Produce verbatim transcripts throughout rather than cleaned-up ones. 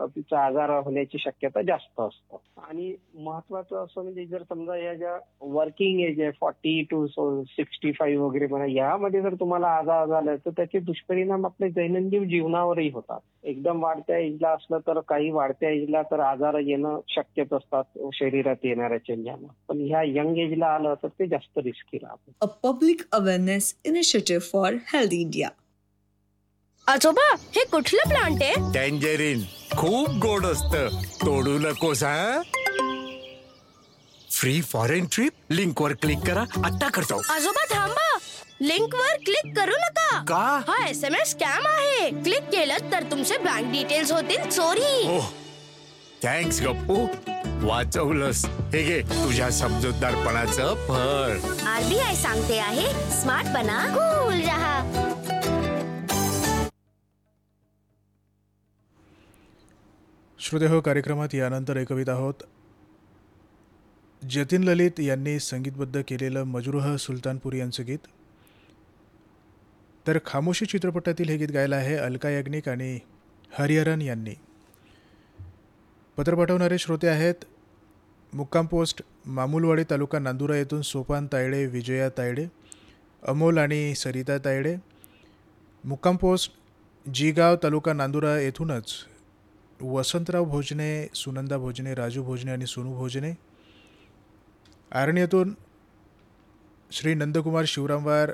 तिचा आजार होण्याची शक्यता जास्त असतो. आणि महत्वाचं असं म्हणजे जर समजा या ज्या वर्किंग एज आहे फोर्टी टू सिक्स्टी फाईव्ह वगैरे म्हणा, यामध्ये जर तुम्हाला आजार झाला तर त्याचे दुष्परिणाम आपल्या दैनंदिन जीवनावरही होतात. एकदम वाढत्या एजला असलं तर काही वाढत्या एजला तर आजार येणं शक्यच असतात शरीरात येणाऱ्या चेंजानं. पण ह्या यंग एजला आलं तर ते जास्त रिस्की राहतं. A public awareness initiative for Healthy India. आजोबा, हे कुठलं प्लांट आहे? टँजरीन खूप गोड असतं, तोडू नकोस हा. फ्री फॉरेन ट्रिप लिंक वर क्लिक करा, आता करतो. आजोबा थांबा, लिंक वर क्लिक करू नका. का? हा एस एम एस स्कॅम आहे. क्लिक केलं तर तुमचे बँक डिटेल्स होतील चोरी. ओह, थँक्स गप्पू, वाचवलंस. हे घे तुझ्या समजूतदारपणाचं फळ. आरबीआय सांगते आहे, स्मार्ट बना, कूल रहा. श्रोते हो, कार्यक्रमात यानंतर ऐकवीत आहोत जतीन ललित यांनी संगीतबद्ध केलेलं मजरूह सुलतानपुरी यांचं गीत. तर खामोशी चित्रपटातील हे गीत गायलं आहे अलका याज्ञिक आणि हरिहरन यांनी. पत्र पाठवणारे श्रोते आहेत मुक्काम पोस्ट मामुलवाडी तालुका नांदुरा येथून सोपान तायडे, विजया तायडे, अमोल आणि सरिता तायडे. मुक्काम पोस्ट जीगाव तालुका नांदुरा येथूनच वसंतराव भोजने, सुनंदा भोजने, राजू भोजने आणि सोनू भोजने. आरणीतून श्री नंदकुमार शिवरामवार,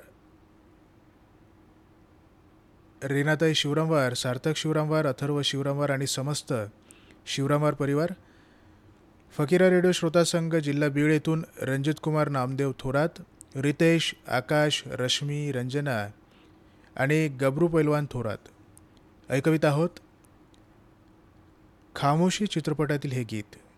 रेनाताई शिवरामवार, सार्थक शिवरामवार, अथर्व शिवरामवार आणि समस्त शिवरामवार परिवार. फकीरा रेडिओ श्रोता संघ जिल्हा बीड येथून रणजित कुमार नामदेव थोरात, रितेश, आकाश, रश्मी, रंजना आणि गबरू पैलवान थोरात. ऐकवीत आहोत खामोशी चित्रपटातील हे गीत.